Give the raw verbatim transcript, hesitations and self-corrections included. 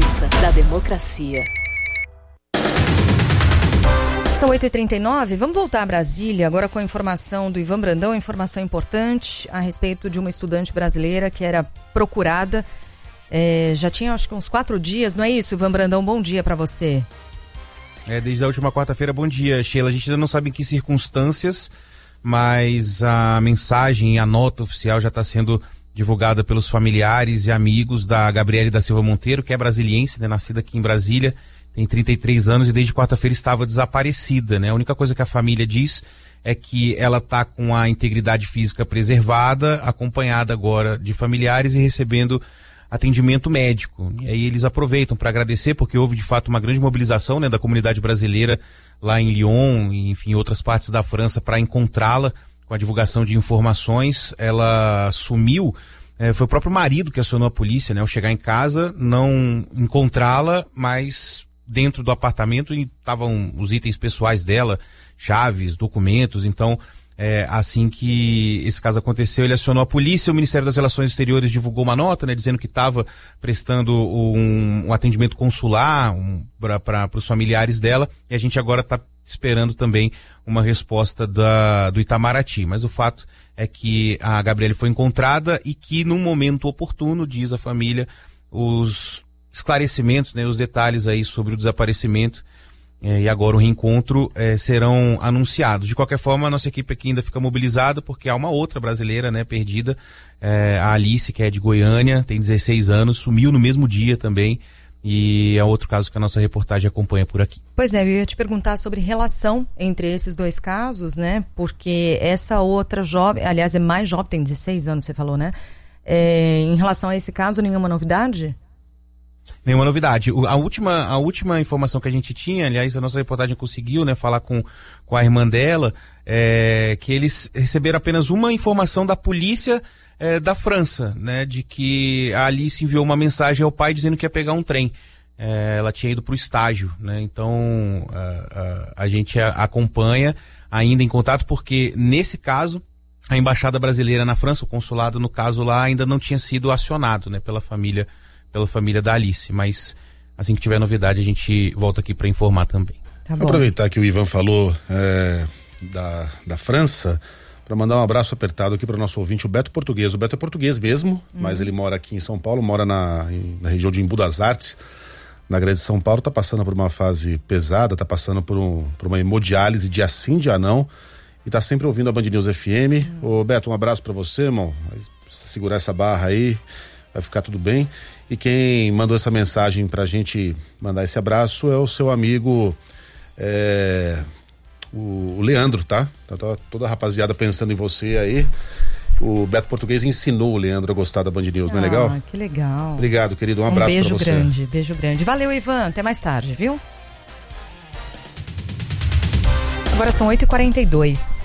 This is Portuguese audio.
força da democracia. São oito e trinta e nove, vamos voltar a Brasília agora com a informação do Ivan Brandão, informação importante a respeito de uma estudante brasileira que era procurada, é, já tinha acho que uns quatro dias, não é isso, Ivan Brandão? Bom dia para você. É, desde a última quarta-feira, bom dia, Sheila. A gente ainda não sabe em que circunstâncias, mas a mensagem e a nota oficial já está sendo divulgada pelos familiares e amigos da Gabriele da Silva Monteiro, que é brasiliense, né, nascida aqui em Brasília, tem trinta e três anos e desde quarta-feira estava desaparecida, né? A única coisa que a família diz é que ela está com a integridade física preservada, acompanhada agora de familiares e recebendo atendimento médico. E aí eles aproveitam para agradecer, porque houve de fato uma grande mobilização, né, da comunidade brasileira lá em Lyon e enfim outras partes da França para encontrá-la com a divulgação de informações. Ela sumiu, é, foi o próprio marido que acionou a polícia, né, ao chegar em casa, não encontrá-la, mas dentro do apartamento estavam os itens pessoais dela, chaves, documentos. Então, é, assim que esse caso aconteceu, ele acionou a polícia. O Ministério das Relações Exteriores divulgou uma nota, né, dizendo que estava prestando um, um atendimento consular um, para os familiares dela, e a gente agora está esperando também uma resposta da, do Itamaraty. Mas o fato é que a Gabriele foi encontrada e que num momento oportuno, diz a família, os esclarecimentos, né, os detalhes aí sobre o desaparecimento eh, e agora o reencontro eh, serão anunciados. De qualquer forma, a nossa equipe aqui ainda fica mobilizada porque há uma outra brasileira, né, perdida, eh, a Alice, que é de Goiânia, tem dezesseis anos, sumiu no mesmo dia também, e é outro caso que a nossa reportagem acompanha por aqui. Pois é, eu ia te perguntar sobre relação entre esses dois casos, né, porque essa outra jovem, aliás é mais jovem, tem dezesseis anos, você falou, né, é, em relação a esse caso, nenhuma novidade? Nenhuma novidade. O, a, última, a última informação que a gente tinha, aliás, a nossa reportagem conseguiu, né, falar com, com a irmã dela, é, que eles receberam apenas uma informação da polícia é, da França, né, de que a Alice enviou uma mensagem ao pai dizendo que ia pegar um trem. É, ela tinha ido para o estágio, né, então a, a, a gente a, acompanha ainda em contato, porque nesse caso a Embaixada Brasileira na França, o consulado no caso lá, ainda não tinha sido acionado, né, pela família pela família da Alice, mas assim que tiver novidade a gente volta aqui para informar também. Tá bom. Aproveitar que o Ivan falou é, da, da França, para mandar um abraço apertado aqui para o nosso ouvinte, o Beto Português. O Beto é português mesmo, hum. mas ele mora aqui em São Paulo, mora na, em, na região de Embu das Artes, na Grande São Paulo, tá passando por uma fase pesada, tá passando por, um, por uma hemodiálise dia sim, dia não, e tá sempre ouvindo a Band News F M. Hum. Ô Beto, um abraço para você, irmão, segurar essa barra aí, vai ficar tudo bem. E quem mandou essa mensagem pra gente mandar esse abraço é o seu amigo é, o, o Leandro, tá? Tá toda a rapaziada pensando em você aí. O Beto Português ensinou o Leandro a gostar da Band News, ah, não é legal? Ah, que legal. Obrigado, querido, um abraço pra você. Um beijo grande, beijo grande. Valeu, Ivan, até mais tarde, viu? Agora são oito e quarenta e dois.